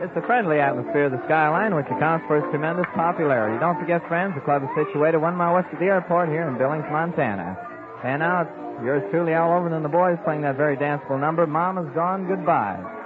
It's the friendly atmosphere of the Skyline which accounts for its tremendous popularity. Don't forget, friends, the club is situated 1 mile west of the airport here in Billings, Montana. And now it's yours truly, Al Overton, and the boys playing that very danceable number, Mama's Gone Goodbye.